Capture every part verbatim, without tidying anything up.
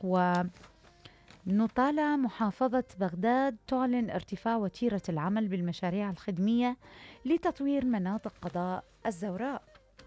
ونطالع محافظة بغداد تعلن ارتفاع وتيرة العمل بالمشاريع الخدمية لتطوير مناطق قضاء الزوراء.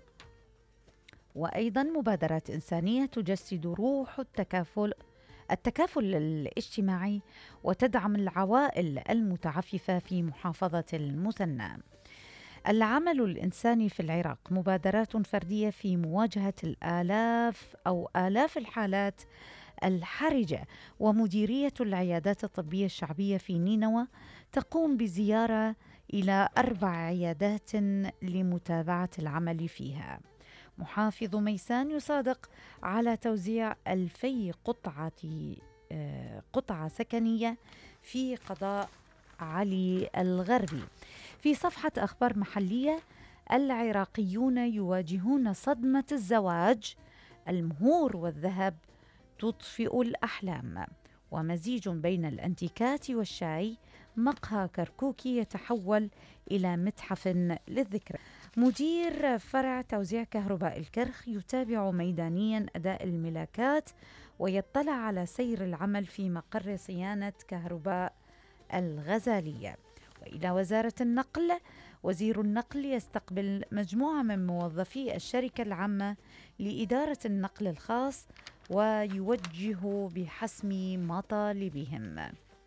وأيضا مبادرات إنسانية تجسد روح التكافل التكافل الاجتماعي وتدعم العوائل المتعففة في محافظة المثنى. العمل الإنساني في العراق، مبادرات فردية في مواجهة الآلاف أو آلاف الحالات الحرجة. ومديرية العيادات الطبية الشعبية في نينوى تقوم بزيارة إلى أربع عيادات لمتابعة العمل فيها. محافظ ميسان يصادق على توزيع ألفي قطعة قطعة سكنية في قضاء علي الغربي. في صفحة أخبار محلية، العراقيون يواجهون صدمة الزواج، المهور والذهب تطفئ الأحلام. ومزيج بين الأنتيكات والشاي، مقهى كركوكي يتحول إلى متحف للذكرى. مدير فرع توزيع كهرباء الكرخ يتابع ميدانيا أداء الملاكات ويطلع على سير العمل في مقر صيانة كهرباء الغزالية. وإلى وزارة النقل، وزير النقل يستقبل مجموعة من موظفي الشركة العامة لإدارة النقل الخاص ويوجه بحسم مطالبهم.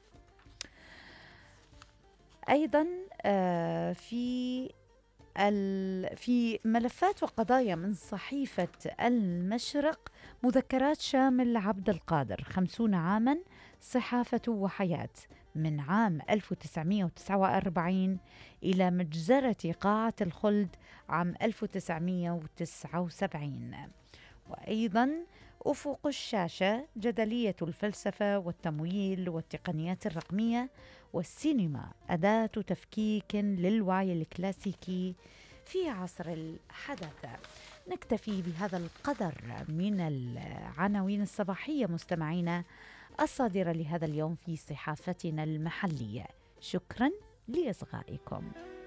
أيضا في في ملفات وقضايا من صحيفة المشرق، مذكرات شامل عبد القادر خمسون عاما صحافة وحياة من عام ألف وتسعمائة وتسعة وأربعين إلى مجزرة قاعة الخلد عام ألف وتسعمائة وتسعة وسبعين. وأيضا أفق الشاشة، جدلية الفلسفة والتمويل والتقنيات الرقمية والسينما، أداة تفكيك للوعي الكلاسيكي في عصر الحداثة. نكتفي بهذا القدر من العناوين الصباحية مستمعينا الصادرة لهذا اليوم في صحافتنا المحلية. شكرا لإصغائكم.